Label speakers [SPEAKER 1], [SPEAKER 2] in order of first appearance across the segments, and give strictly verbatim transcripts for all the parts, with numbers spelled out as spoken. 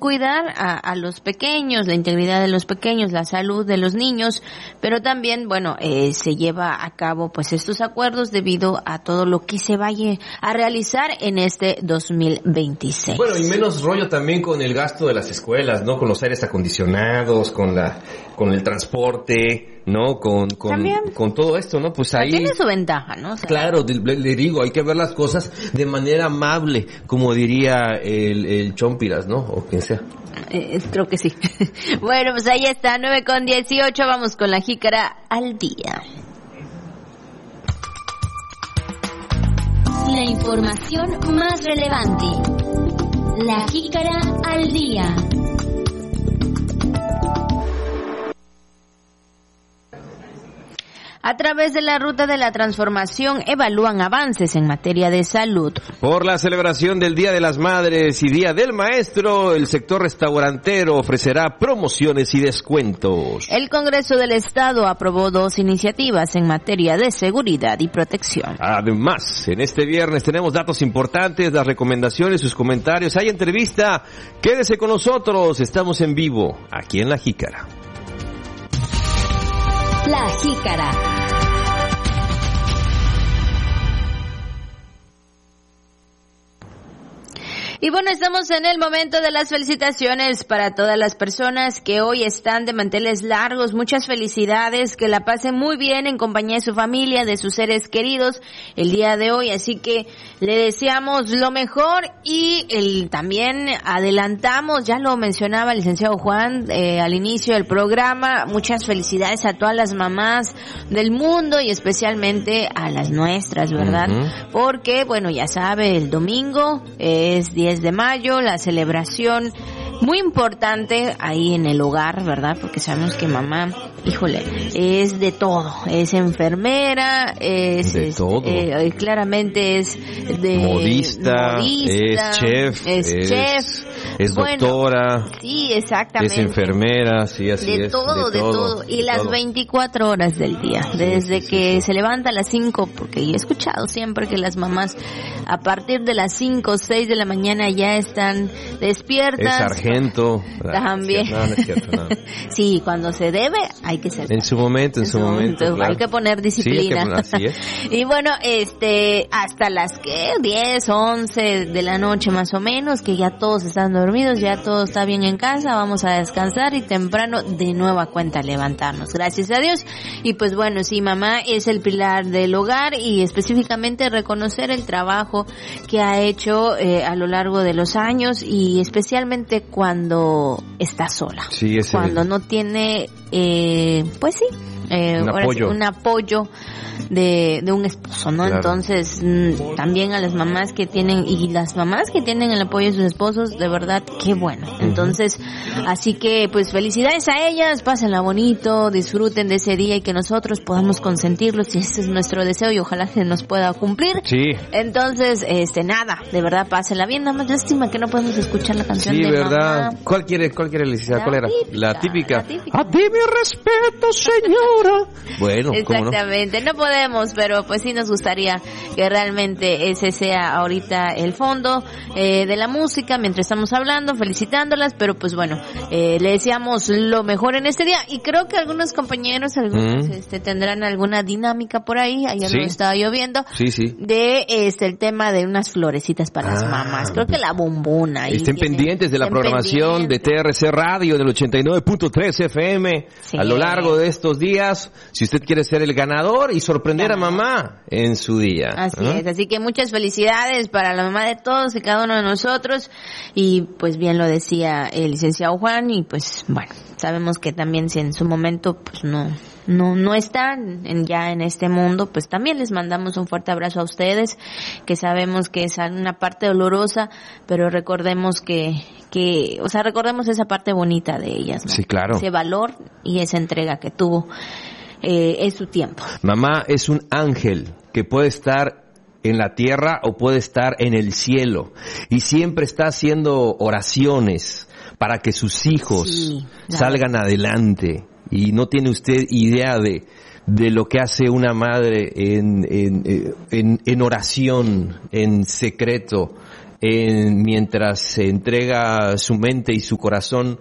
[SPEAKER 1] cuidar a, a los pequeños, la integridad de los pequeños, la salud de los niños, pero también, bueno, eh, se lleva a cabo pues estos acuerdos debido a todo lo que se vaya a realizar en este dos mil veintiséis.
[SPEAKER 2] Bueno, y menos rollo también con el gasto de las escuelas, ¿no? Con los aires acondicionados, con la, con el transporte, ¿no? Con, con, con todo esto, ¿no? Pues ahí...
[SPEAKER 1] Tiene su ventaja, ¿no? O sea,
[SPEAKER 2] claro, le, le digo, hay que ver las cosas de manera amable, como diría el, el Chompiras, ¿no? O quien sea.
[SPEAKER 1] Eh, creo que sí. Bueno, pues ahí está, nueve con dieciocho, vamos con la jícara al día.
[SPEAKER 3] La información más relevante. La jícara al día.
[SPEAKER 1] A través de la ruta de la transformación evalúan avances en materia de salud.
[SPEAKER 2] Por la celebración del Día de las Madres y Día del Maestro, el sector restaurantero ofrecerá promociones y descuentos.
[SPEAKER 1] El Congreso del Estado aprobó dos iniciativas en materia de seguridad y protección.
[SPEAKER 2] Además, en este viernes tenemos datos importantes, las recomendaciones, sus comentarios. Hay entrevista. Quédese con nosotros. Estamos en vivo aquí en La Jícara.
[SPEAKER 3] La Jícara.
[SPEAKER 1] Y bueno, estamos en el momento de las felicitaciones para todas las personas que hoy están de manteles largos. Muchas felicidades, que la pasen muy bien en compañía de su familia, de sus seres queridos el día de hoy. Así que le deseamos lo mejor y el, también adelantamos, ya lo mencionaba el licenciado Juan eh, al inicio del programa, muchas felicidades a todas las mamás del mundo y especialmente a las nuestras, ¿verdad? Uh-huh. Porque, bueno, ya sabe, el domingo es diez de mayo, la celebración muy importante ahí en el hogar, ¿verdad? Porque sabemos que mamá, híjole, es de todo, es enfermera, es,
[SPEAKER 2] de
[SPEAKER 1] es
[SPEAKER 2] todo.
[SPEAKER 1] Eh, claramente es de
[SPEAKER 2] modista,
[SPEAKER 1] modista
[SPEAKER 2] es chef,
[SPEAKER 1] es,
[SPEAKER 2] es
[SPEAKER 1] chef,
[SPEAKER 2] es
[SPEAKER 1] bueno,
[SPEAKER 2] doctora,
[SPEAKER 1] sí, exactamente,
[SPEAKER 2] es enfermera, sí, así
[SPEAKER 1] de
[SPEAKER 2] es,
[SPEAKER 1] todo, de todo, de todo, y
[SPEAKER 2] de
[SPEAKER 1] las
[SPEAKER 2] todo.
[SPEAKER 1] veinticuatro horas del día, desde
[SPEAKER 2] sí, sí,
[SPEAKER 1] que
[SPEAKER 2] sí.
[SPEAKER 1] se levanta a las cinco, porque yo he escuchado siempre que las mamás a partir de las cinco o seis de la mañana ya están despiertas.
[SPEAKER 2] Es sargento.
[SPEAKER 1] También.
[SPEAKER 2] No, no es cierto, no.
[SPEAKER 1] Sí, cuando se debe hay que ser.
[SPEAKER 2] En su momento, en, en su momento, momento claro.
[SPEAKER 1] Hay que poner disciplina.
[SPEAKER 2] Sí, hay que, así es.
[SPEAKER 1] Y bueno, este, hasta las que diez, once de la noche más o menos, que ya todos están dormidos, ya todo está bien en casa, vamos a descansar y temprano de nueva cuenta levantarnos. Gracias a Dios. Y pues bueno, sí, mamá es el pilar del hogar y específicamente reconocer el trabajo que ha hecho eh, a lo largo de los años y especialmente cuando está sola.
[SPEAKER 2] Sí, ese
[SPEAKER 1] cuando
[SPEAKER 2] es.
[SPEAKER 1] no tiene, eh, pues sí, eh,
[SPEAKER 2] un,
[SPEAKER 1] ahora
[SPEAKER 2] apoyo.
[SPEAKER 1] Sí, un apoyo de, de un esposo, ¿no?
[SPEAKER 2] Claro.
[SPEAKER 1] Entonces, mmm, también a las mamás que tienen, y las mamás que tienen el apoyo de sus esposos, de verdad, qué bueno. Entonces, uh-huh. así que, pues, felicidades a ellas, pásenla bonito, disfruten de ese día y que nosotros podamos consentirlos, y ese es nuestro deseo y ojalá se nos pueda cumplir.
[SPEAKER 2] Sí.
[SPEAKER 1] Entonces, este, nada, de verdad, pásenla bien, nada más lástima que no podemos escuchar la canción
[SPEAKER 2] sí,
[SPEAKER 1] de
[SPEAKER 2] verdad.
[SPEAKER 1] mamá.
[SPEAKER 2] ¿Cuál quiere, cuál quiere, licenciada? ¿Cuál era?
[SPEAKER 1] Típica,
[SPEAKER 2] la típica.
[SPEAKER 1] La típica.
[SPEAKER 2] A ti mi respeto, señora. Bueno, ¿cómo no?
[SPEAKER 1] Exactamente, no podemos, pero pues sí nos gustaría que realmente ese sea ahorita el fondo eh, de la música mientras estamos hablando, felicitándolas, pero pues bueno, eh, le deseamos lo mejor en este día y creo que algunos compañeros, algunos mm. este, tendrán alguna dinámica por ahí, ayer
[SPEAKER 2] sí.
[SPEAKER 1] no estaba lloviendo,
[SPEAKER 2] sí, sí.
[SPEAKER 1] de este el tema de unas florecitas para ah, las mamás, creo que la bombona.
[SPEAKER 2] Estén
[SPEAKER 1] tiene,
[SPEAKER 2] pendientes de la programación pendientes. de T R C Radio del ochenta y nueve punto tres F M sí. a lo largo de estos días, si usted quiere ser el ganador y sorprender a mamá en su día.
[SPEAKER 1] Así
[SPEAKER 2] ¿no?
[SPEAKER 1] es, así que muchas felicidades para la mamá de todos y cada uno de nosotros y pues bien lo decía el licenciado Juan y pues bueno, sabemos que también si en su momento pues no no no están en, ya en este mundo, pues también les mandamos un fuerte abrazo a ustedes, que sabemos que es una parte dolorosa, pero recordemos que que, o sea, recordemos esa parte bonita de ellas, ¿no?
[SPEAKER 2] Sí, claro.
[SPEAKER 1] Ese valor y esa entrega que tuvo eh, en su tiempo.
[SPEAKER 2] Mamá es un ángel que puede estar en la tierra o puede estar en el cielo y siempre está haciendo oraciones para que sus hijos sí, salgan adelante. Y no tiene usted idea de, de lo que hace una madre en, en, en, en oración, en secreto, eh, mientras se entrega su mente y su corazón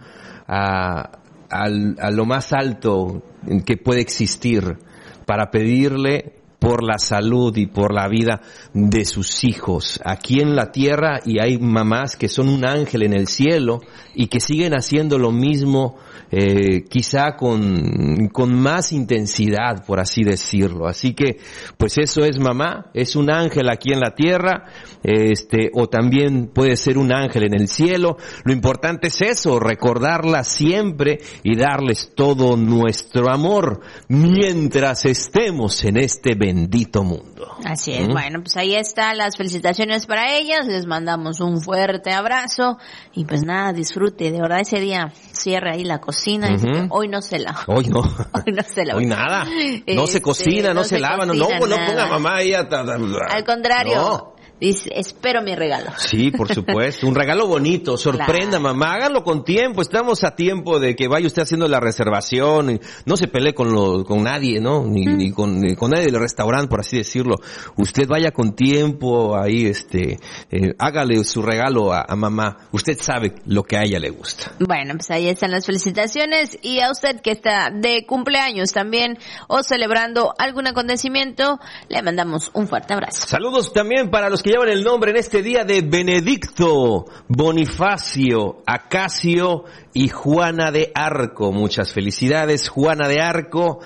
[SPEAKER 2] a, a, a lo más alto que puede existir para pedirle por la salud y por la vida de sus hijos aquí en la tierra, y hay mamás que son un ángel en el cielo y que siguen haciendo lo mismo, eh, quizá con, con más intensidad, por así decirlo. Así que, pues eso es mamá, es un ángel aquí en la tierra, este, o también puede ser un ángel en el cielo. Lo importante es eso, recordarla siempre y darles todo nuestro amor mientras estemos en este bendito mundo.
[SPEAKER 1] Así es. ¿Mm? Bueno, pues ahí están las felicitaciones para ellas, les mandamos un fuerte abrazo y pues nada, disfrute, de verdad ese día cierre ahí la cocina, uh-huh. y hoy no se lava.
[SPEAKER 2] Hoy no.
[SPEAKER 1] Hoy no se lava.
[SPEAKER 2] Hoy nada. No este, se cocina, no, no se, se lava, no, no, no ponga mamá ahí a...
[SPEAKER 1] Al contrario. No. Dice, espero mi regalo.
[SPEAKER 2] Sí, por supuesto. Un regalo bonito. Sorprenda, claro. Mamá. Háganlo con tiempo. Estamos a tiempo de que vaya usted haciendo la reservación. Y no se pelee con lo, con nadie, ¿no? Ni, mm. ni, con, ni con nadie del restaurante, por así decirlo. Usted vaya con tiempo ahí, este, eh, hágale su regalo a, a mamá. Usted sabe lo que a ella le gusta.
[SPEAKER 1] Bueno, pues ahí están las felicitaciones. Y a usted que está de cumpleaños también o celebrando algún acontecimiento, le mandamos un fuerte abrazo.
[SPEAKER 2] Saludos también para los que llevan el nombre en este día de Benedicto, Bonifacio, Acacio y Juana de Arco. Muchas felicidades, Juana de Arco,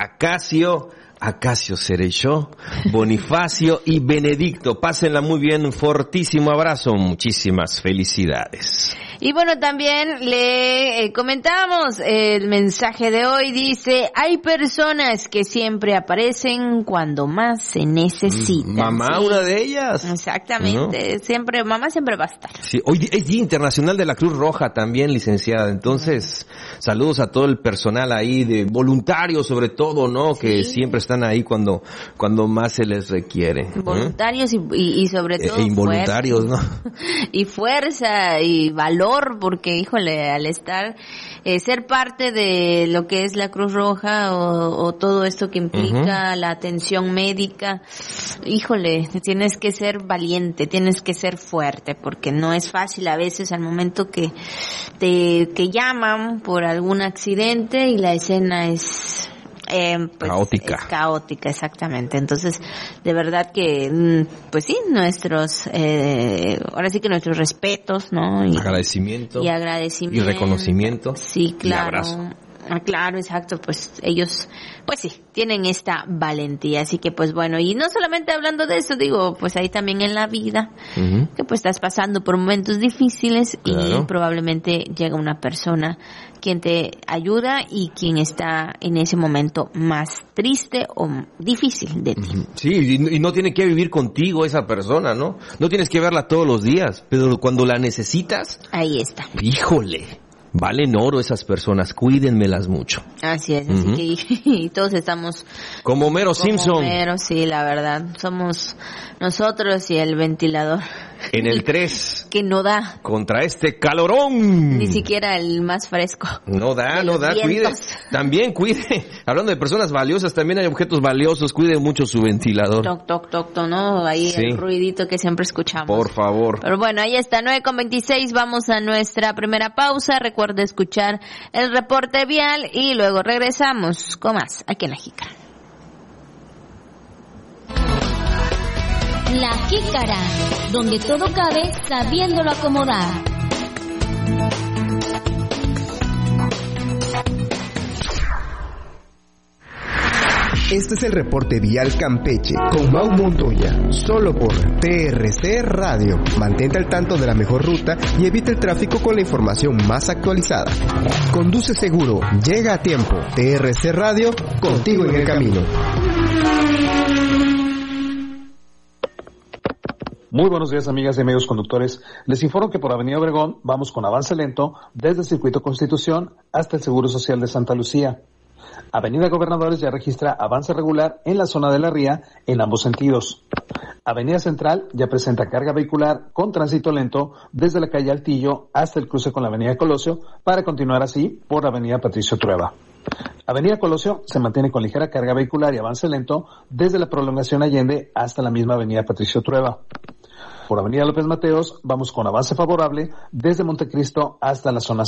[SPEAKER 2] Acacio, Acacio seré yo, Bonifacio y Benedicto. Pásenla muy bien, fortísimo abrazo, muchísimas felicidades.
[SPEAKER 1] Y bueno, también le eh, comentamos el mensaje de hoy, dice, hay personas que siempre aparecen cuando más se necesitan.
[SPEAKER 2] Mamá, ¿sí? Una de ellas.
[SPEAKER 1] Exactamente, ¿no? Siempre, mamá siempre va a estar.
[SPEAKER 2] Sí, hoy es Día Internacional de la Cruz Roja también, licenciada, entonces, uh-huh. Saludos a todo el personal ahí, de voluntarios sobre todo, ¿no? Sí. Que siempre están ahí cuando cuando más se les requiere.
[SPEAKER 1] Voluntarios ¿eh? y, y, y sobre todo
[SPEAKER 2] e involuntarios, fuerza. ¿No?
[SPEAKER 1] Y fuerza y valor. Porque, híjole, al estar, eh, ser parte de lo que es la Cruz Roja o, o todo esto que implica uh-huh. la atención médica, híjole, tienes que ser valiente, tienes que ser fuerte, porque no es fácil a veces al momento que te que llaman por algún accidente y la escena es... Eh, pues,
[SPEAKER 2] caótica.
[SPEAKER 1] Es caótica, exactamente. Entonces, de verdad que, pues sí, nuestros, eh, ahora sí que nuestros respetos, ¿no?
[SPEAKER 2] Y, agradecimiento.
[SPEAKER 1] Y agradecimiento.
[SPEAKER 2] Y reconocimiento.
[SPEAKER 1] Sí, claro.
[SPEAKER 2] Y abrazo.
[SPEAKER 1] Ah, claro, exacto, pues ellos, pues sí, tienen esta valentía, así que pues bueno, y no solamente hablando de eso, digo, pues ahí también en la vida, uh-huh. que pues estás pasando por momentos difíciles, claro. Y probablemente llega una persona quien te ayuda y quien está en ese momento más triste o difícil de ti. Uh-huh.
[SPEAKER 2] Sí, y no tiene que vivir contigo esa persona, ¿no? No tienes que verla todos los días, pero cuando la necesitas,
[SPEAKER 1] ahí está.
[SPEAKER 2] Híjole. Valen oro esas personas, cuídenmelas mucho.
[SPEAKER 1] Así es, así uh-huh. que y todos estamos...
[SPEAKER 2] Como Homero
[SPEAKER 1] como
[SPEAKER 2] Simpson.
[SPEAKER 1] Homero, sí, la verdad, somos nosotros y el ventilador.
[SPEAKER 2] En el tres.
[SPEAKER 1] Que no da.
[SPEAKER 2] Contra este calorón.
[SPEAKER 1] Ni siquiera el más fresco.
[SPEAKER 2] No da, no da, cuide. También cuide. Hablando de personas valiosas, también hay objetos valiosos, cuide mucho su ventilador.
[SPEAKER 1] Toc, toc, toc, toc, ¿no? Ahí sí. El ruidito que siempre escuchamos.
[SPEAKER 2] Por favor.
[SPEAKER 1] Pero bueno, ahí está, nueve con veintiséis, vamos a nuestra primera pausa. Recuerde escuchar el reporte vial y luego regresamos con más aquí en La Jícara.
[SPEAKER 3] La Jícara, donde todo cabe sabiéndolo acomodar.
[SPEAKER 4] Este es el reporte vial Campeche con Mau Montoya, solo por T R C Radio. Mantente al tanto de la mejor ruta y evita el tráfico con la información más actualizada. Conduce seguro, llega a tiempo. T R C Radio, contigo en el camino.
[SPEAKER 5] Muy buenos días, amigas y amigos conductores. Les informo que por Avenida Obregón vamos con avance lento desde el Circuito Constitución hasta el Seguro Social de Santa Lucía. Avenida Gobernadores ya registra avance regular en la zona de la Ría en ambos sentidos. Avenida Central ya presenta carga vehicular con tránsito lento desde la calle Altillo hasta el cruce con la Avenida Colosio para continuar así por Avenida Patricio Trueba. Avenida Colosio se mantiene con ligera carga vehicular y avance lento desde la prolongación Allende hasta la misma Avenida Patricio Trueba. Por Avenida López Mateos vamos con avance favorable desde Montecristo hasta la zona